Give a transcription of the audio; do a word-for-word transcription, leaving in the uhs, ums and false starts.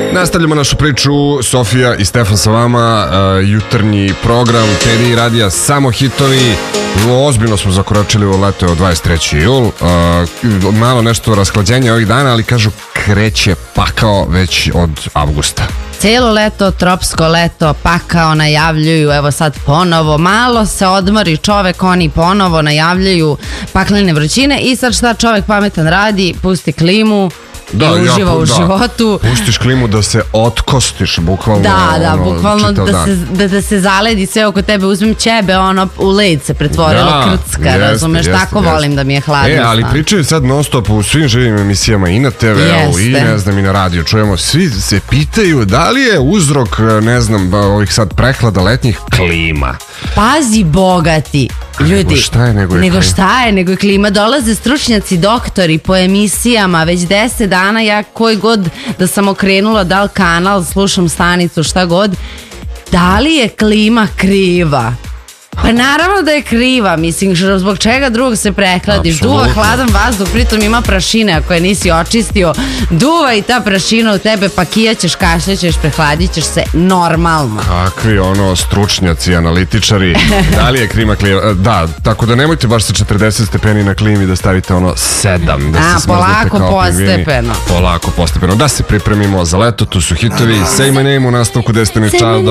Nastavljamo našu priču, Sofija i Stefan sa vama, uh, jutarnji program P D radija, samo hitovi. Ozbiljno smo zakoračili u leto, od dvadeset treći jul, uh, malo nešto rashlađenja ovih dana, ali kažu kreće pakao već od avgusta. Cijelo leto, tropsko leto, pakao najavljuju, evo sad ponovo, malo se odmori čovek, oni ponovo najavljuju paklene vrućine i sad šta čovek pametan radi, pusti klimu, da, i uživa ja, u da. životu. Pustiš klimu da se otkostiš, bukvalno. Da, da, ono, bukvalno da se, da, da se zaledi sve oko tebe, uzmem ćebe, ono, u led se pretvorilo, da, krcka, jeste, razumeš, jeste, tako jeste. Volim da mi je hladno. E, ali pričaju sad non stop u svim živim emisijama i na te ve u i ne znam i na radio, čujemo, svi se pitaju da li je uzrok, ne znam, ovih sad prehlada letnjih klima. Pazi bogati, ljudi, nego šta je, nego je nego klima. šta je, nego je klima, dolaze stručnjaci, doktori po emisijama, već deset dana ja koji god da sam okrenula, da li kanal, slušam stanicu, šta god, da li je klima kriva? Pa naravno da je kriva, mislim, zbog čega drugog se prehladiš, duva hladan vazduh, pritom ima prašine ako je nisi očistio, duva i ta prašina u tebe, pa kijaćeš, kašljaćeš, prehladit ćeš se normalno. Kakvi ono stručnjaci, analitičari, da li je klima kliva, da, tako da nemojte baš sa četrdeset stepeni na klimi da stavite ono sedam, da se A, smrznete kao postepeno. pingvini. Polako postepeno, da se pripremimo za leto, tu su hitovi, Say My Name u nastavku deset čas.